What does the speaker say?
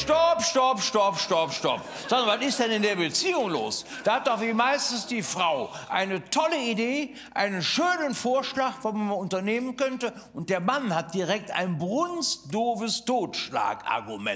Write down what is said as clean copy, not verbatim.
Stopp, stopp, stopp, stopp, stopp. Sag mal, was ist denn in der Beziehung los? Da hat doch wie meistens die Frau eine tolle Idee, einen schönen Vorschlag, was man mal unternehmen könnte. Und der Mann hat direkt ein brunstdoofes Totschlagargument.